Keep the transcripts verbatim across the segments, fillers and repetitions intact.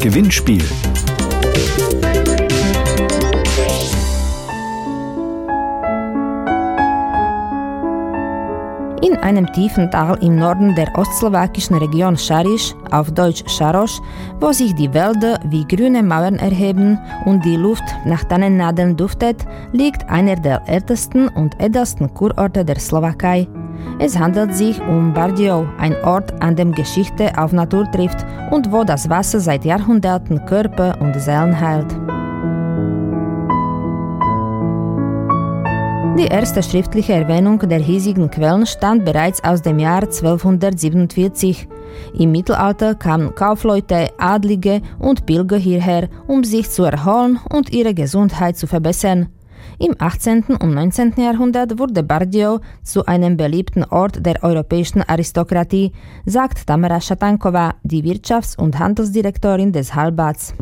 Gewinnspiel. In einem tiefen Tal im Norden der ostslowakischen Region Šariš, auf Deutsch Scharosch, wo sich die Wälder wie grüne Mauern erheben und die Luft nach Tannennadeln duftet, liegt einer der ältesten und edelsten Kurorte der Slowakei. Es handelt sich um Bardejov, ein Ort, an dem Geschichte auf Natur trifft und wo das Wasser seit Jahrhunderten Körper und Seelen heilt. Die erste schriftliche Erwähnung der hiesigen Quellen stammt bereits aus dem Jahr zwölfhundertsiebenundvierzig. Im Mittelalter kamen Kaufleute, Adlige und Pilger hierher, um sich zu erholen und ihre Gesundheit zu verbessern. Im achtzehnten und neunzehnten Jahrhundert wurde Bardejov zu einem beliebten Ort der europäischen Aristokratie, sagt Tamara Šatankova, die Wirtschafts- und Handelsdirektorin des Hallbads.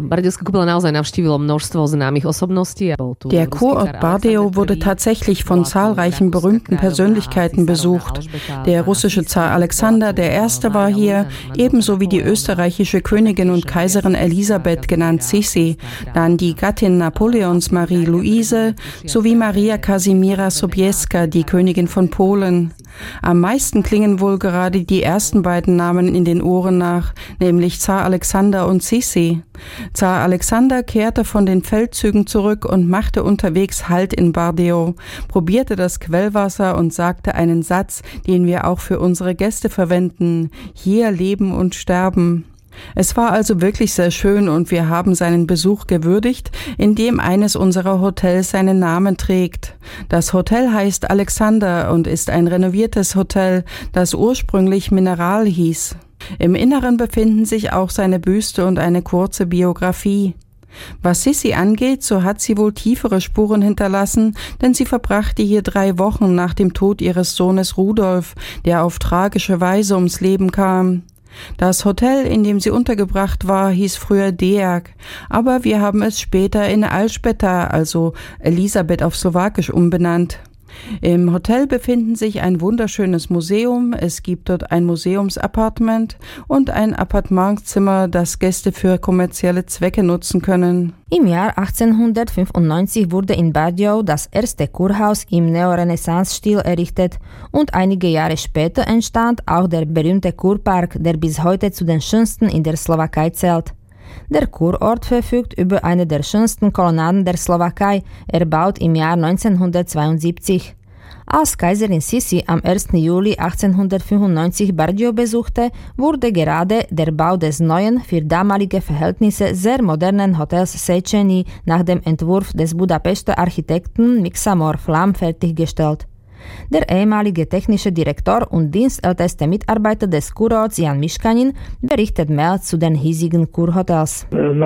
Der Kurort Bardejov wurde tatsächlich von zahlreichen berühmten Persönlichkeiten besucht. Der russische Zar Alexander der Erste war hier, ebenso wie die österreichische Königin und Kaiserin Elisabeth, genannt Sissi, dann die Gattin Napoleons Marie-Louise, sowie Maria Kasimira Sobieska, die Königin von Polen. Am meisten klingen wohl gerade die ersten beiden Namen in den Ohren nach, nämlich Zar Alexander und Sissi. Zar Alexander kehrte von den Feldzügen zurück und machte unterwegs Halt in Bardejov, probierte das Quellwasser und sagte einen Satz, den wir auch für unsere Gäste verwenden: Hier leben und sterben. Es war also wirklich sehr schön und wir haben seinen Besuch gewürdigt, indem eines unserer Hotels seinen Namen trägt. Das Hotel heißt Alexander und ist ein renoviertes Hotel, das ursprünglich Mineral hieß. Im Inneren befinden sich auch seine Büste und eine kurze Biografie. Was Sissi angeht, so hat sie wohl tiefere Spuren hinterlassen, denn sie verbrachte hier drei Wochen nach dem Tod ihres Sohnes Rudolf, der auf tragische Weise ums Leben kam. Das Hotel, in dem sie untergebracht war, hieß früher Deák, aber wir haben es später in Alžbeta, also Elisabeth auf Slowakisch, umbenannt. Im Hotel befinden sich ein wunderschönes Museum, es gibt dort ein Museumsappartement und ein Appartementzimmer, das Gäste für kommerzielle Zwecke nutzen können. Im Jahr achtzehnhundertfünfundneunzig wurde in Bardejov das erste Kurhaus im Neorenaissance-Stil errichtet und einige Jahre später entstand auch der berühmte Kurpark, der bis heute zu den schönsten in der Slowakei zählt. Der Kurort verfügt über eine der schönsten Kolonnaden der Slowakei, erbaut im Jahr neunzehnhundertzweiundsiebzig. Als Kaiserin Sissi am ersten Juli achtzehnhundertfünfundneunzig Bardejov besuchte, wurde gerade der Bau des neuen, für damalige Verhältnisse sehr modernen Hotels Széchenyi nach dem Entwurf des Budapester Architekten Mixamor Flam fertiggestellt. Der ehemalige technische Direktor und dienstälteste Mitarbeiter des Kurorts Jan Miškanin berichtet mehr zu den hiesigen Kurhotels.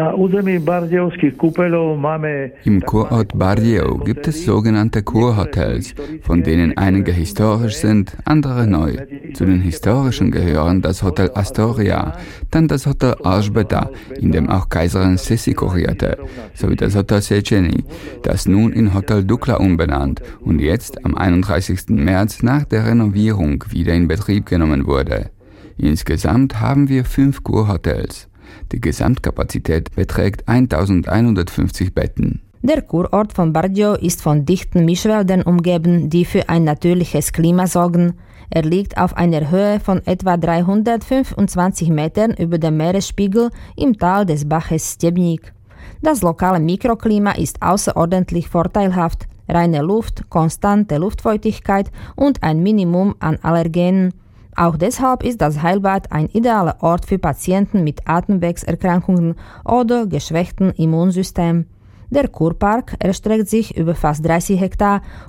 Im Kurort Bardejov gibt es sogenannte Kurhotels, von denen einige historisch sind, andere neu. Zu den historischen gehören das Hotel Astoria, dann das Hotel Alžbeta, in dem auch Kaiserin Sissi kurierte, sowie das Hotel Széchenyi, das nun in Hotel Dukla umbenannt und jetzt am einunddreißigsten März nach der Renovierung wieder in Betrieb genommen wurde. Insgesamt haben wir fünf Kurhotels. Die Gesamtkapazität beträgt eintausendeinhundertfünfzig Betten. Der Kurort von Bardejov ist von dichten Mischwäldern umgeben, die für ein natürliches Klima sorgen. Er liegt auf einer Höhe von etwa dreihundertfünfundzwanzig Metern über dem Meeresspiegel im Tal des Baches Stebnik. Das lokale Mikroklima ist außerordentlich vorteilhaft. Reine Luft, konstante Luftfeuchtigkeit und ein Minimum an Allergenen. Auch deshalb ist das Heilbad ein idealer Ort für Patienten mit Atemwegserkrankungen oder geschwächtem Immunsystem. Der Kurpark erstreckt sich über fast dreißig Hektar